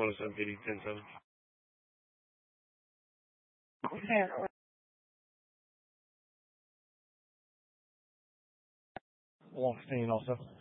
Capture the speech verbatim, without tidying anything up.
one oh seven eighty ten seven. Okay. One fifteen also.